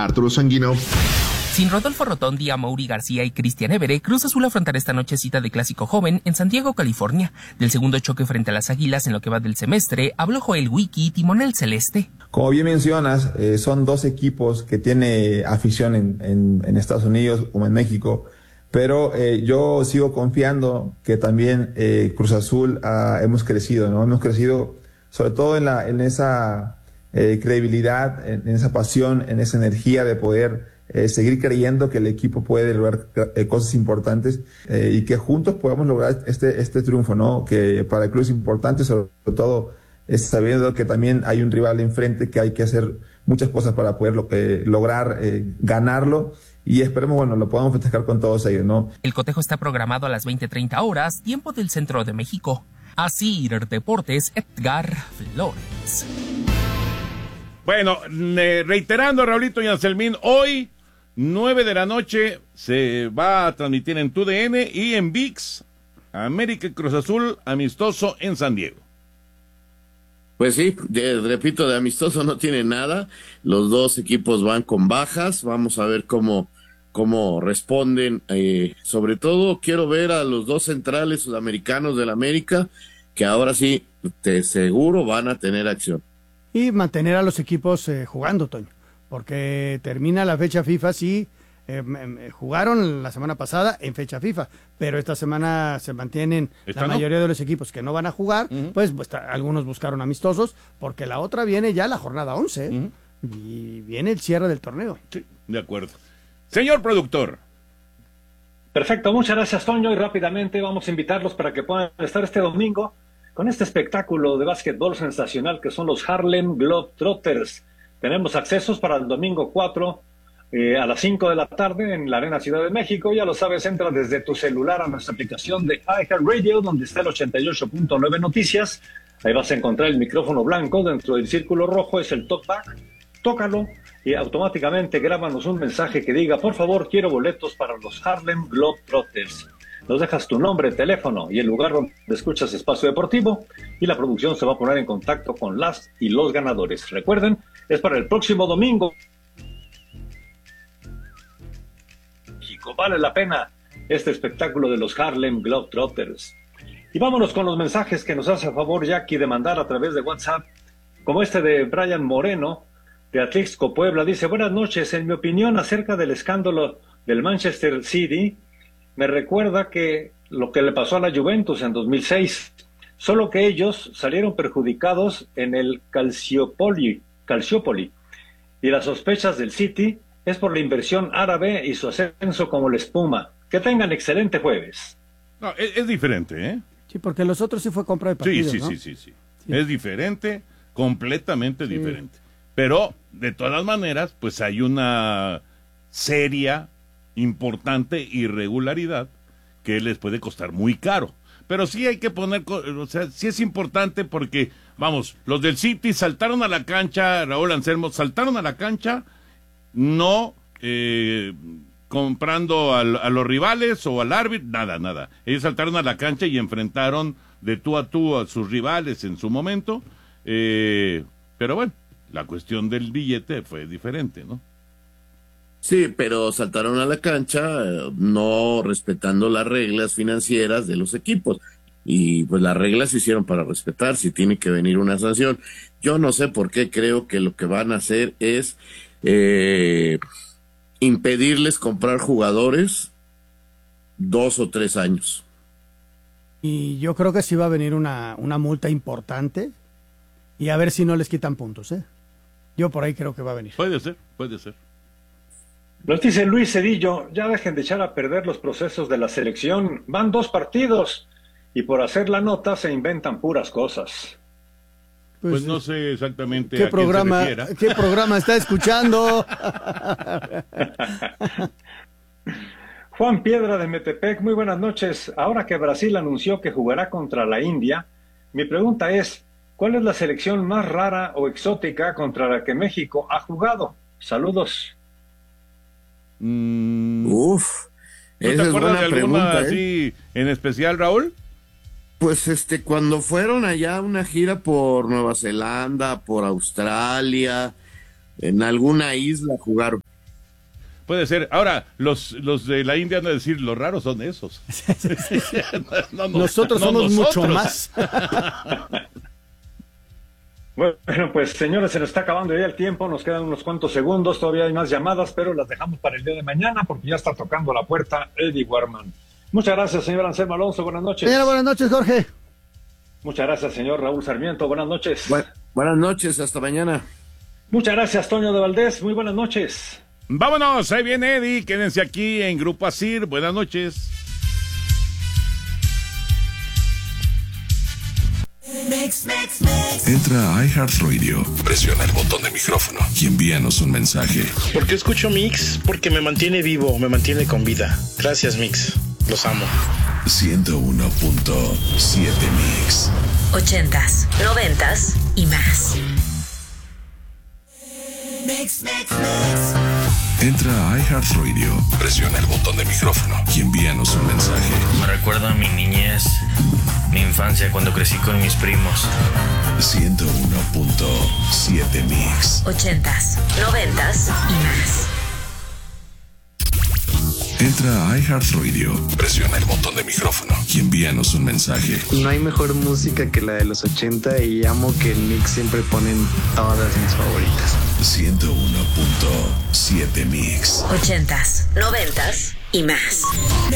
Arturo Sanguino. Sin Rodolfo Rotondi, Amaury García y Cristian Évere, Cruz Azul afrontará esta noche cita de Clásico Joven en San Diego, California. Del segundo choque frente a las Águilas en lo que va del semestre, habló Joel Wiki, timonel celeste. Como bien mencionas, son dos equipos que tiene afición en Estados Unidos como en México, pero yo sigo confiando que también Cruz Azul hemos crecido, ¿no? Hemos crecido sobre todo en esa credibilidad, en esa pasión, en esa energía de poder seguir creyendo que el equipo puede lograr cosas importantes y que juntos podamos lograr este triunfo, ¿no? Que para el club es importante, sobre todo sabiendo que también hay un rival enfrente, que hay que hacer muchas cosas para poder lograr ganarlo, y esperemos, bueno, lo podamos festejar con todos ellos, ¿no? El cotejo está programado a las 20:30 horas, tiempo del centro de México. Asir Deportes, Edgar Flores. Bueno, reiterando, Raulito y Anselmín, hoy 9 de la noche se va a transmitir en TUDN y en ViX, América y Cruz Azul, amistoso en San Diego. Pues sí, repito, de amistoso no tiene nada, los dos equipos van con bajas, vamos a ver cómo responden, sobre todo quiero ver a los dos centrales sudamericanos del América, que ahora sí, de seguro van a tener acción. Y mantener a los equipos jugando, Toño, porque termina la fecha FIFA, sí, jugaron la semana pasada en fecha FIFA, pero esta semana se mantienen la mayoría de los equipos que no van a jugar, pues algunos buscaron amistosos, porque la otra viene ya la jornada 11, y viene el cierre del torneo. Sí, de acuerdo. Señor productor. Perfecto, muchas gracias, Toño, y rápidamente vamos a invitarlos para que puedan estar este domingo con este espectáculo de básquetbol sensacional que son los Harlem Globetrotters. Tenemos accesos para el domingo 4 a las 5 de la tarde en la Arena Ciudad de México. Ya lo sabes, entra desde tu celular a nuestra aplicación de iHeartRadio, donde está el 88.9 Noticias. Ahí vas a encontrar el micrófono blanco, dentro del círculo rojo es el talkback. Tócalo y automáticamente grábanos un mensaje que diga: por favor, quiero boletos para los Harlem Globetrotters. Nos dejas tu nombre, teléfono y el lugar donde escuchas Espacio Deportivo, y la producción se va a poner en contacto con las y los ganadores. Recuerden, es para el próximo domingo. México, vale la pena este espectáculo de los Harlem Globetrotters. Y vámonos con los mensajes que nos hace a favor Jackie de mandar a través de WhatsApp, como este de Brian Moreno, de Atlixco, Puebla. Dice: buenas noches, en mi opinión acerca del escándalo del Manchester City, me recuerda que lo que le pasó a la Juventus en 2006, solo que ellos salieron perjudicados en el Calciopoli, y las sospechas del City es por la inversión árabe y su ascenso como la espuma. Que tengan excelente jueves. No, es diferente, ¿eh? Sí, porque los otros sí fue compra de partidos, sí, ¿no? Sí. Es diferente, completamente diferente. Pero, de todas maneras, pues hay una seria, importante irregularidad que les puede costar muy caro. Pero sí hay que poner, o sea, sí es importante porque, vamos, los del City saltaron a la cancha, Raúl Anselmo, saltaron a la cancha, no comprando a los rivales o al árbitro, nada. Ellos saltaron a la cancha y enfrentaron de tú a sus rivales en su momento, pero bueno, la cuestión del billete fue diferente, ¿no? Sí, pero saltaron a la cancha no respetando las reglas financieras de los equipos. Y pues las reglas se hicieron para respetar, si tiene que venir una sanción. Yo no sé por qué creo que lo que van a hacer es impedirles comprar jugadores 2 o 3 años. Y yo creo que sí va a venir una multa importante, y a ver si no les quitan puntos, ¿eh? Yo por ahí creo que va a venir. Puede ser. Nos dice Luis Cedillo: ya dejen de echar a perder los procesos de la selección, van 2 partidos y por hacer la nota se inventan puras cosas. Pues no sé exactamente ¿Qué a quién se refiera. ¿Qué programa está escuchando? Juan Piedra de Metepec, muy buenas noches. Ahora que Brasil anunció que jugará contra la India, mi pregunta es: ¿cuál es la selección más rara o exótica contra la que México ha jugado? Saludos. ¿No te acuerdas de alguna así en especial, Raúl? Pues cuando fueron allá a una gira por Nueva Zelanda, por Australia, en alguna isla jugaron. Puede ser. Ahora, los de la India van a decir, los raros son esos. Nosotros somos mucho más. Bueno, pues señores, se nos está acabando ya el tiempo, nos quedan unos cuantos segundos, todavía hay más llamadas, pero las dejamos para el día de mañana porque ya está tocando la puerta Eddie Warman. Muchas gracias, señor Anselmo Alonso, buenas noches. Señora, buenas noches, Jorge. Muchas gracias, señor Raúl Sarmiento, buenas noches. Buenas noches, hasta mañana. Muchas gracias, Toño de Valdés, muy buenas noches. Vámonos, ahí viene Eddie, quédense aquí en Grupo Asir, buenas noches. Entra a iHeartRadio, presiona el botón de micrófono y envíanos un mensaje. ¿Por qué escucho Mix? Porque me mantiene vivo, me mantiene con vida. Gracias, Mix. Los amo. 101.7 Mix. 80s, 90s y más. Entra a iHeartRadio, presiona el botón de micrófono y envíanos un mensaje. Me recuerda a mi niñez, mi infancia cuando crecí con mis primos. 101.7 Mix. 80s, 90s y más. Entra a iHeartRadio, presiona el botón de micrófono y envíanos un mensaje. No hay mejor música que la de los 80 y amo que en Mix siempre ponen todas mis favoritas. 101.7 Mix. 80s, 90s y más.